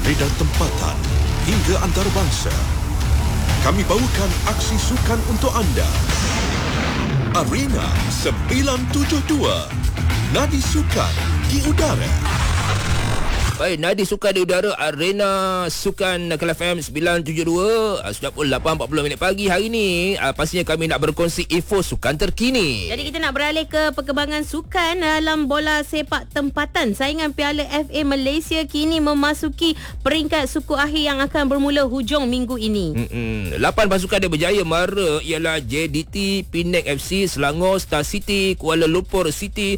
beredar tempatan hingga antarabangsa. Kami bawakan aksi sukan untuk anda. Arena 972. Nadi Sukan di udara. Baik, Nadi Sukan di udara, Arena Sukan Kelab FM 972. Sudah pukul 8.40 pagi hari ini. Pastinya kami nak berkongsi info sukan terkini. Jadi kita nak beralih ke perkembangan sukan dalam bola sepak tempatan. Saingan Piala FA Malaysia kini memasuki peringkat suku akhir yang akan bermula hujung minggu ini. 8 pasukan yang berjaya mara ialah JDT, Penang FC, Selangor, Star City, Kuala Lumpur City,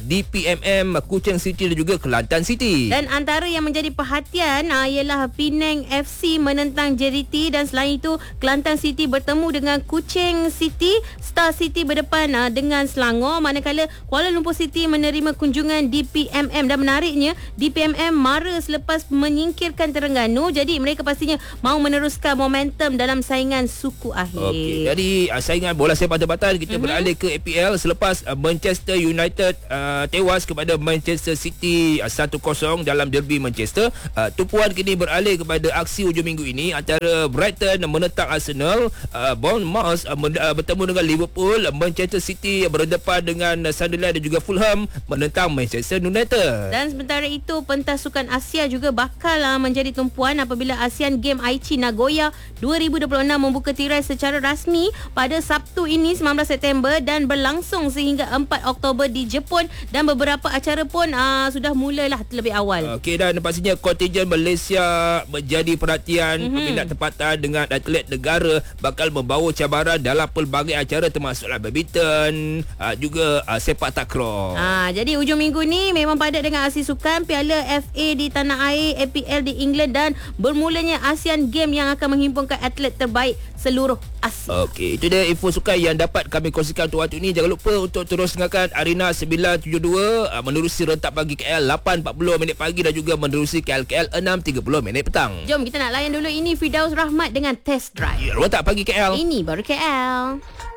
DPMM, Kuching City dan juga Kelantan City. Dan antara yang menjadi perhatian ialah Penang FC menentang JDT, dan selain itu Kelantan City bertemu dengan Kuching City, Star City berdepan dengan Selangor, manakala Kuala Lumpur City menerima kunjungan DPMM. Dan menariknya DPMM mara selepas menyingkirkan Terengganu, jadi mereka pastinya mahu meneruskan momentum dalam saingan suku akhir. Okey, jadi saingan bola sepak tempatan kita beralih ke APL selepas Manchester United tewas kepada Manchester City 1-0 dalam derby Manchester. Tumpuan kini beralih kepada aksi hujung minggu ini antara Brighton menentang Arsenal, Bournemouth bertemu dengan Liverpool, Manchester City berdepan dengan Sunderland dan juga Fulham menentang Manchester United. Dan sementara itu pentas sukan Asia juga bakal menjadi tumpuan apabila Asian Game Aichi Nagoya 2026 membuka tirai secara rasmi pada Sabtu ini 19 September dan berlangsung sehingga 4 Oktober di Jepun, dan beberapa acara pun sudah mulalah terlebih awal. Okey, dan pastinya kontingen Malaysia menjadi perhatian peminat tempatan dengan atlet negara bakal membawa cabaran dalam pelbagai acara termasuklah badminton, juga sepak takraw. Jadi hujung minggu ni memang padat dengan aksi sukan Piala FA di tanah air, APL di England, dan bermulanya ASEAN Game yang akan menghimpunkan atlet terbaik seluruh Asia. Okey, itu dia info sukan yang dapat kami kongsikan untuk waktu ini. Jangan lupa untuk terus dengarkan Arena 972 menerusi rentak pagi KL 8.40 pagi dan juga menerusi KL 6.30 petang. Jom kita nak layan dulu, ini Firdaus Rahmat dengan Test Drive. Rentak pagi KL. Ini baru KL.